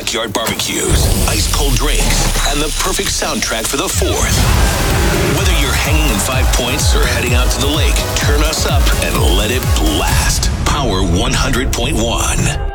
backyard barbecues, ice-cold drinks, and the perfect soundtrack for the 4th. Whether you're hanging in 5 Points or heading out to the lake, turn us up and let it blast. Power 100.1.